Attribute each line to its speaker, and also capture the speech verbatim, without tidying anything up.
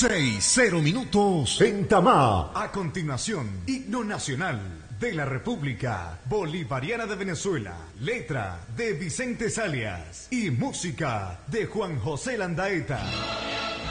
Speaker 1: seis, cero minutos
Speaker 2: en Tamá.
Speaker 1: A continuación, himno nacional de la República Bolivariana de Venezuela, letra de Vicente Salias y música de Juan José Landaeta.